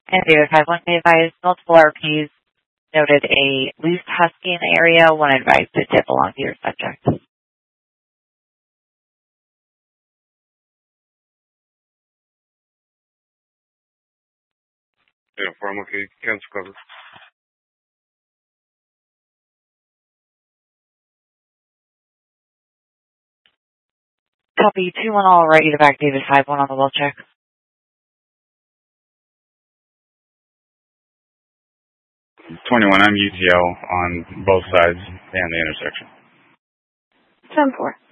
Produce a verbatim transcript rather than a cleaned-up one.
And David five one, may advise multiple R Ps noted a loose husky in the area. One advised to tip along to your subject. Yeah, farm, okay, cancel cover. Copy two one all ready to back David five one on the well check. twenty-one, I'm U T L on both sides and the intersection. ten four.